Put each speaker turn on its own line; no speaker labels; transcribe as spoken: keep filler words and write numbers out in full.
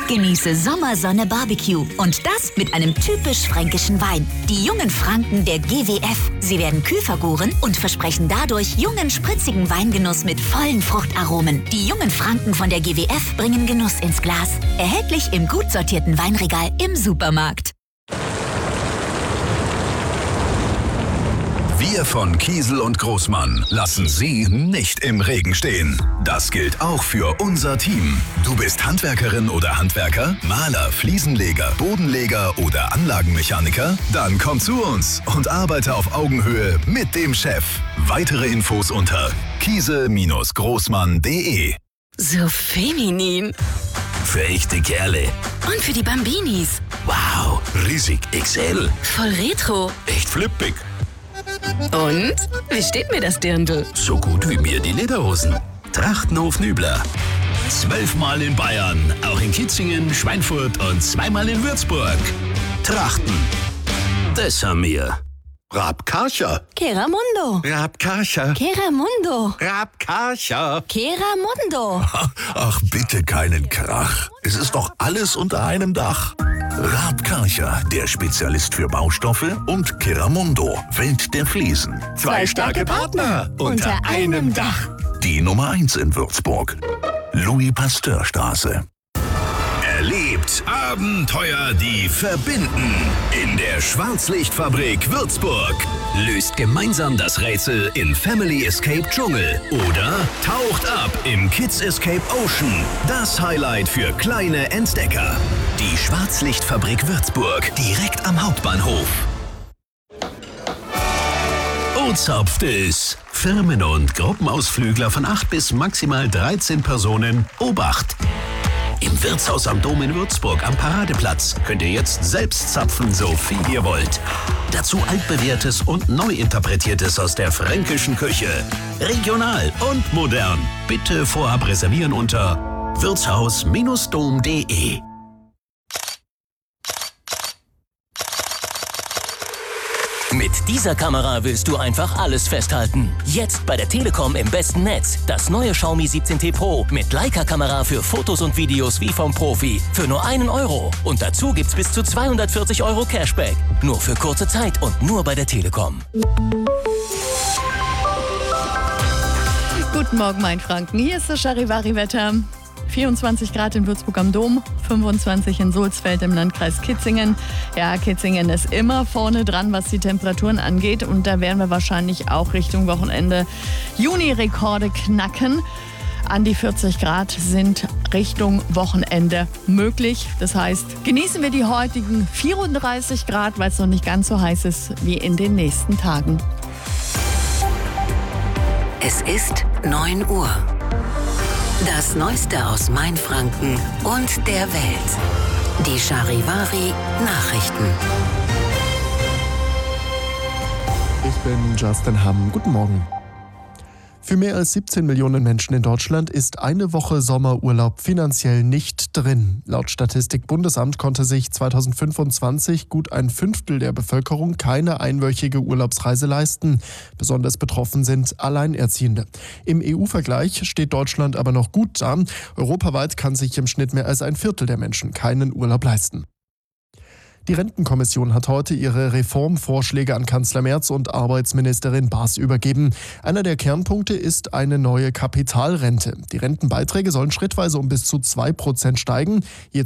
Genieße Sommersonne Barbecue und das mit einem typisch fränkischen Wein. Die jungen Franken der G W F. Sie werden kühlvergoren und versprechen dadurch jungen, spritzigen Weingenuss mit vollen Fruchtaromen. Die jungen Franken von der G W F bringen Genuss ins Glas. Erhältlich im gut sortierten Weinregal im Supermarkt.
Wir von Kiesel und Großmann lassen Sie nicht im Regen stehen. Das gilt auch für unser Team. Du bist Handwerkerin oder Handwerker, Maler, Fliesenleger, Bodenleger oder Anlagenmechaniker? Dann komm zu uns und arbeite auf Augenhöhe mit dem Chef. Weitere Infos unter kiesel Großmann punkt de.
So feminin.
Für echte Kerle.
Und für die Bambinis.
Wow, riesig X L.
Voll retro.
Echt flippig.
Und? Wie steht mir das Dirndl?
So gut wie mir die Lederhosen. Trachtenhof Nübler. Zwölfmal in Bayern, auch in Kitzingen, Schweinfurt und zweimal in Würzburg. Trachten. Das haben wir.
Rabkarcher.
Keramundo.
Rabkarcher.
Keramundo.
Rabkarcher.
Keramundo.
Ach, bitte keinen Krach. Es ist doch alles unter einem Dach. Rabkarcher, der Spezialist für Baustoffe, und Keramundo, Welt der Fliesen.
Zwei starke Partner unter einem Dach.
Die Nummer eins in Würzburg. Louis-Pasteur-Straße.
Erlebt Abenteuer, die verbinden. In der Schwarzlichtfabrik Würzburg. Löst gemeinsam das Rätsel in Family Escape Dschungel. Oder taucht ab im Kids Escape Ocean. Das Highlight für kleine Entdecker. Die Schwarzlichtfabrik Würzburg. Direkt am Hauptbahnhof.
O-Zapft es. Firmen- und Gruppenausflügler von acht bis maximal dreizehn Personen. Obacht! Im Wirtshaus am Dom in Würzburg am Paradeplatz könnt ihr jetzt selbst zapfen, so viel ihr wollt. Dazu altbewährtes und neu interpretiertes aus der fränkischen Küche. Regional und modern. Bitte vorab reservieren unter wirtshaus Bindestrich dom punkt de.
Mit dieser Kamera willst du einfach alles festhalten. Jetzt bei der Telekom im besten Netz. Das neue Xiaomi siebzehn T Pro mit Leica-Kamera für Fotos und Videos wie vom Profi. Für nur einen Euro. Und dazu gibt's bis zu zweihundertvierzig Euro Cashback. Nur für kurze Zeit und nur bei der Telekom.
Guten Morgen, mein Franken. Hier ist das Charivari-Wetter. vierundzwanzig Grad in Würzburg am Dom, fünfundzwanzig in Sulzfeld im Landkreis Kitzingen. Ja, Kitzingen ist immer vorne dran, was die Temperaturen angeht. Und da werden wir wahrscheinlich auch Richtung Wochenende Juni-Rekorde knacken. An die vierzig Grad sind Richtung Wochenende möglich. Das heißt, genießen wir die heutigen vierunddreißig Grad, weil es noch nicht ganz so heiß ist wie in den nächsten Tagen.
Es ist neun Uhr. Das Neueste aus Mainfranken und der Welt. Die Charivari Nachrichten.
Ich bin Justin Hamm. Guten Morgen. Für mehr als siebzehn Millionen Menschen in Deutschland ist eine Woche Sommerurlaub finanziell nicht drin. Laut Statistik-Bundesamt konnte sich zweitausendfünfundzwanzig gut ein Fünftel der Bevölkerung keine einwöchige Urlaubsreise leisten. Besonders betroffen sind Alleinerziehende. Im E U-Vergleich steht Deutschland aber noch gut da. Europaweit kann sich im Schnitt mehr als ein Viertel der Menschen keinen Urlaub leisten. Die Rentenkommission hat heute ihre Reformvorschläge an Kanzler Merz und Arbeitsministerin Baas übergeben. Einer der Kernpunkte ist eine neue Kapitalrente. Die Rentenbeiträge sollen schrittweise um bis zu zwei Prozent steigen.